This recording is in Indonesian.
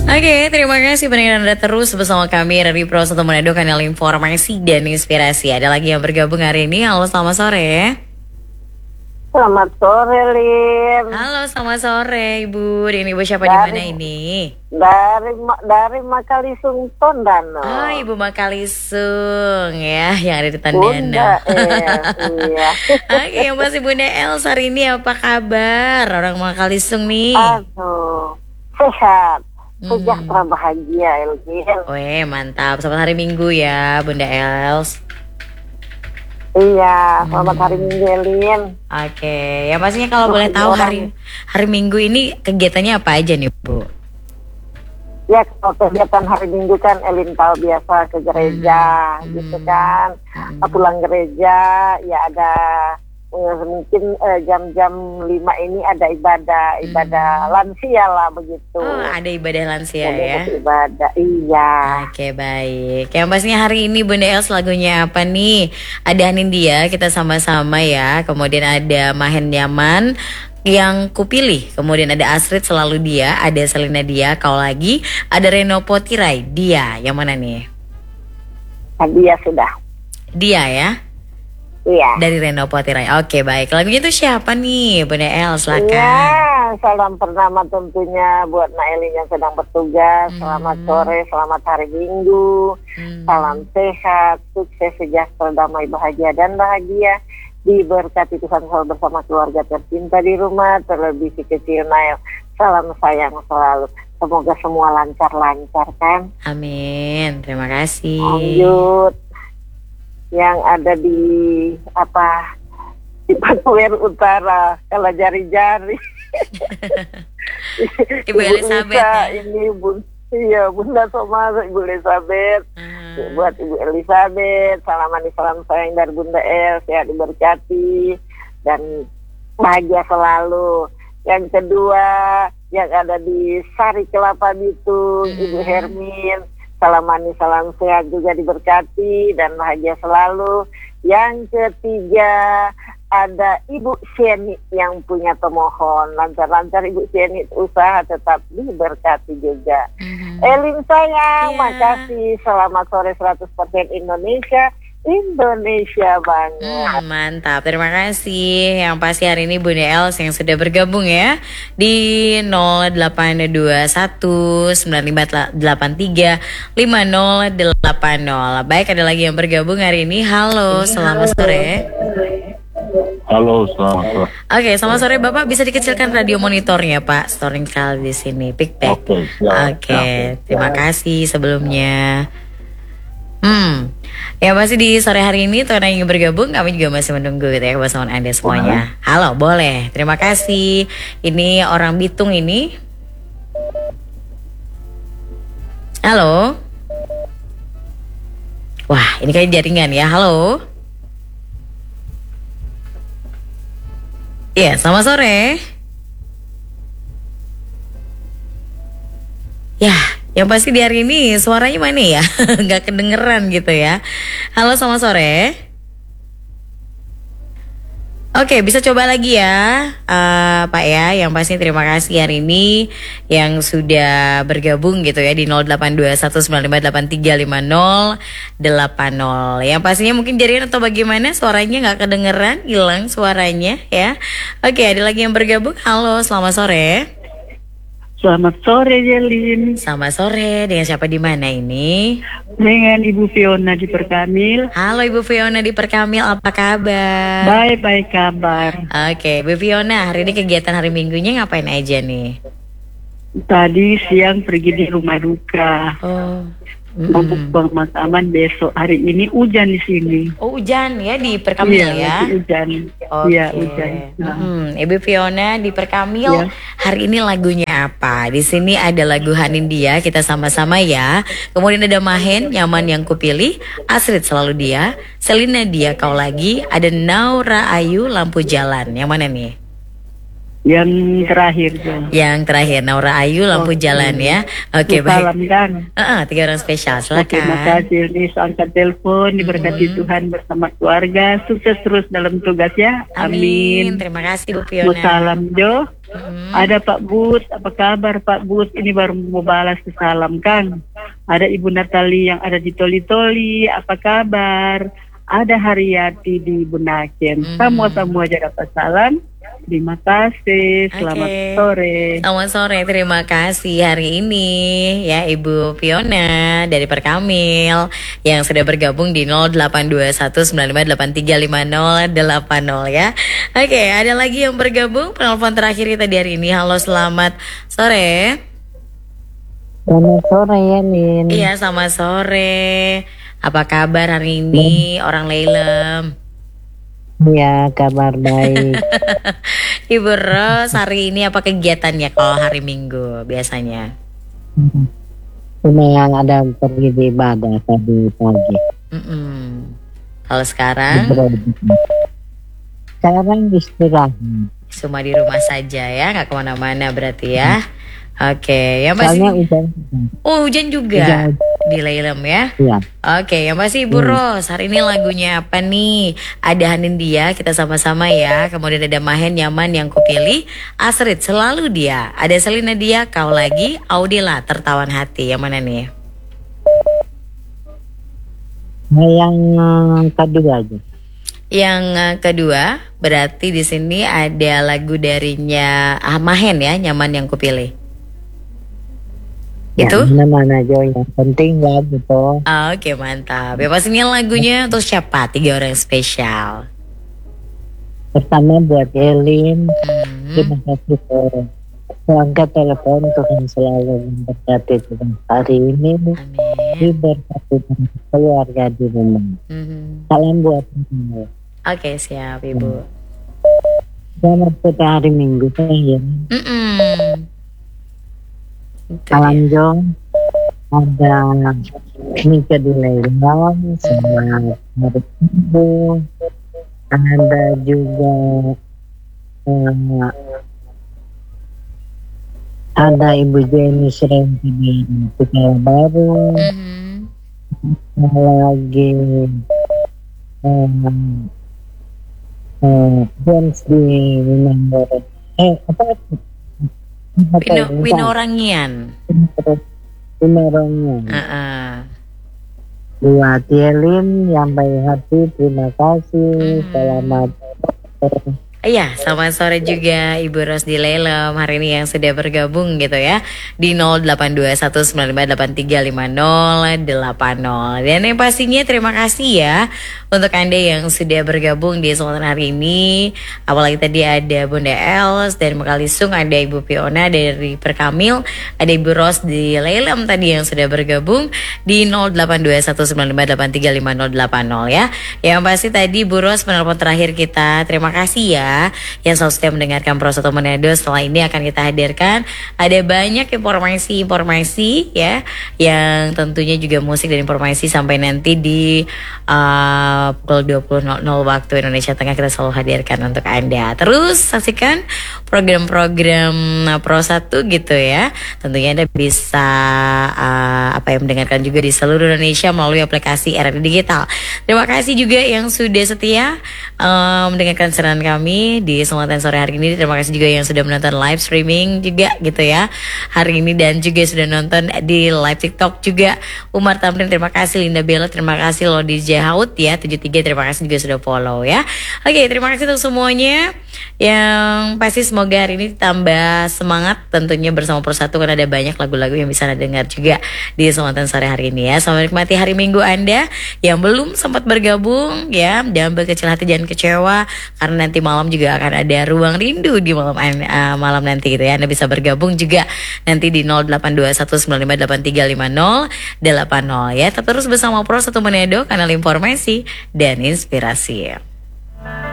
Oke, terima kasih pendengar Anda terus bersama kami dari Pro untuk Manado, kanal informasi dan inspirasi. Ada lagi yang bergabung hari ini. Halo, selamat sore. Selamat sore, Lin. Halo, selamat sore, Ibu. Ini Ibu siapa di mana ini? Dari Makalisung Tondano. Oh, Ibu Makalisung ya, yang ada di Bunda Tondano. iya. Oke, masih Bunda Els hari ini apa kabar? Orang Makalisung nih. Aduh, sehat. Sejahtera bahagia, Elvin. Weh, mantap. Selamat hari Minggu ya, Bunda Els. Iya, selamat hari Minggu, Elin. Oke, ya pastinya kalau boleh tahu hari Minggu ini kegiatannya apa aja nih, Bu? Ya, kalau kegiatan hari Minggu kan Elin tahu biasa ke gereja, gitu kan. Pulang gereja, ya ada mungkin jam-jam 5 ini ada ibadah lansia lah begitu. Oh, ada ibadah lansia ya? Ibadah, iya. Oke, baik. Yang pastinya hari ini Bunda Els lagunya apa nih? Ada Anindya, kita sama-sama ya. Kemudian ada Mahen Nyaman yang kupilih. Kemudian ada Astrid Selalu Dia, ada Selina Dia, Kau Lagi, ada Reno Potirai, Dia. Yang mana nih? Dia sudah. Dia ya? Iya. Dari Reno Potirai. Oke, baik. Lagunya itu siapa nih, Bunda Els? Silakan. Ya, salam pertama tentunya buat Naelin yang sedang bertugas. Selamat sore, selamat hari Minggu. Salam sehat, sukses, sejahtera, damai, bahagia dan bahagia. Diberkati Tuhan selalu bersama keluarga tercinta di rumah, terlebih si kecil Nael. Salam sayang selalu. Semoga semua lancar-lancar kan. Amin. Terima kasih. Lanjut. Yang ada di Pasuruan Utara, kalau jari-jari. Ibu Elizabeth ya? Ini Bunda Somasa, Ibu Elizabeth. Buat Ibu Elizabeth, salam sayang dari Bunda El, sehat diberkati dan bahagia selalu. Yang kedua, yang ada di Sari Kelapa Bitung, Ibu Hermin, salam sehat juga diberkati dan bahagia selalu. Yang ketiga, ada Ibu Sieni yang punya pemohon. Lancar-lancar Ibu Sieni, usaha tetap diberkati juga. Elin sayang, makasih. Selamat sore 100% Indonesia banget. Mantap, terima kasih. Yang pasti hari ini Bunda Els yang sudah bergabung ya di 082195835080. Baik, ada lagi yang bergabung hari ini. Halo, selamat sore. Halo, selamat sore. Oke, selamat sore Bapak. Bisa dikecilkan radio monitornya Pak. Storing sekali di sini. Pick-pack. Oke, terima kasih sebelumnya. Ya masih di sore hari ini teman yang bergabung, kami juga masih menunggu gitu ya kebersamaan Anda semuanya. Halo, boleh. Terima kasih. Ini orang Bitung ini. Halo. Wah, ini kayak jaringan ya. Halo. Iya, selamat sore. Ya, yang pasti di hari ini suaranya mana ya? Nggak kedengeran gitu ya. Halo, selamat sore. Oke, bisa coba lagi ya Pak ya. Yang pasti terima kasih hari ini yang sudah bergabung gitu ya di 082195835080. Yang pastinya mungkin jaringan atau bagaimana suaranya nggak kedengeran, hilang suaranya ya. Oke, ada lagi yang bergabung. Halo, selamat sore. Selamat sore, Jelin. Selamat sore, dengan siapa di mana ini? Dengan Ibu Fiona di Perkamil. Halo Ibu Fiona di Perkamil, apa kabar? Baik kabar. Oke, Bu Fiona, hari ini kegiatan hari Minggunya ngapain aja nih? Tadi siang pergi di rumah duka. Mau pemakaman besok. Hari ini hujan di sini. Oh, hujan ya di Perkamil ya? Hujan. Iya, hujan. Ibu Fiona di Perkamil, hari ini lagunya apa? Di sini ada lagu Hanindya, kita sama-sama ya. Kemudian ada Mahen, Nyaman yang kupilih, Astrid Selalu Dia, Selina Dia, Kau Lagi, ada Naura Ayu, Lampu Jalan. Yang mana nih? Yang terakhir Yang terakhir Naura Ayu, Lampu Jalan ya. Oke, baik. Salam kan. 3 orang spesial, silakan. Terima kasih nih, angkat telepon, diberkati Tuhan bersama keluarga, sukses terus dalam tugas ya. Amin. Terima kasih Bu Fiona. Salam Jo. Ada Pak Bud, apa kabar Pak Bud? Ini baru mau balas salam Kang. Ada Ibu Natali yang ada di Toli-Toli, apa kabar? Ada Haryati di Bunaken. Semua aja dapat salam. Terima kasih, selamat sore. Selamat sore, terima kasih hari ini ya Ibu Fiona dari Perkamil yang sudah bergabung di 082195835080 ya. Oke, ada lagi yang bergabung penelpon terakhir kita di hari ini. Halo, selamat sore. Selamat sore ya Lin. Iya, selamat sore. Apa kabar hari ini orang Leilem? Ya, kabar baik. Ibu Ros, hari ini apa kegiatannya kalau hari Minggu biasanya? Cuma yang ada pergi di ibadah tadi pagi. Kalau sekarang? Sekarang istirahat. Cuma di rumah saja ya, nggak kemana-mana berarti ya. Oke, yang pasti. Soalnya hujan. Oh, hujan juga di Leilem ya. Iya. Oke, yang pasti Ibu Ros, hari ini lagunya apa nih? Ada Hanindya, kita sama-sama ya. Kemudian ada Mahen Nyaman yang kupilih, Asrid Selalu Dia. Ada Selina Dia, Kau Lagi, Audila Tertawan Hati. Yang mana nih? Yang kedua aja. Yang kedua, berarti di sini ada lagu darinya Mahen ya, Nyaman yang kupilih. Itu? Mana aja yang penting lagu toh. Oke, mantap. Ya pastinya lagunya untuk siapa? 3 orang spesial. Pertama buat Elin. Terima kasih angkat telepon, Tuhan selalu memberkati Tuhan hari ini. Diberkati keluarga di rumah. Salam buat semua. Oke, siap Ibu. Selamat hari Minggu ya. Salam Jong. Ada Mika di Leilem, selamat hari Minggu. Ada juga ada Ibu Jenny Serenti di Pekanbaru. Lagi James di Winorangian. Buat Yelin yang baik hati, terima kasih. Selamat sore. Iya, selamat sore juga Ibu Ros di Leilem hari ini yang sudah bergabung gitu ya di 082195835080. Dan yang pastinya terima kasih ya untuk Anda yang sudah bergabung di kesempatan hari ini. Apalagi tadi ada Bunda Els dari Mekalisung, ada Ibu Fiona dari Perkamil, ada Ibu Ros di Leilem tadi yang sudah bergabung di 082195835080 ya. Yang pasti tadi Ibu Ros penelpon terakhir kita. Terima kasih ya yang selalu setia mendengarkan Pro 1 Manado. Setelah ini akan kita hadirkan ada banyak informasi ya, yang tentunya juga musik dan informasi sampai nanti di pukul 20.00 waktu Indonesia Tengah kita selalu hadirkan untuk Anda. Terus saksikan program-program Pro 1 gitu ya. Tentunya Anda bisa mendengarkan juga di seluruh Indonesia melalui aplikasi RRI Digital. Terima kasih juga yang sudah setia mendengarkan siaran kami di kesempatan sore hari ini. Terima kasih juga yang sudah menonton live streaming juga gitu ya hari ini, dan juga sudah nonton di live TikTok juga. Umar Tamrin terima kasih, Linda Bella terima kasih, Lodi Jahaut ya 73 terima kasih juga sudah follow ya. Oke, terima kasih untuk semuanya. Yang pasti semoga hari ini tambah semangat tentunya bersama Pro 1 karena ada banyak lagu-lagu yang bisa Anda dengar juga di kesempatan sore hari ini ya. Selamat menikmati hari Minggu Anda. Yang belum sempat bergabung ya, jangan berkecil hati, jangan kecewa karena nanti malam juga akan ada Ruang Rindu di malam nanti gitu ya. Anda bisa bergabung juga nanti di 082195835080 ya. Tetap terus bersama Pro 1 Manado, kanal informasi dan inspirasi.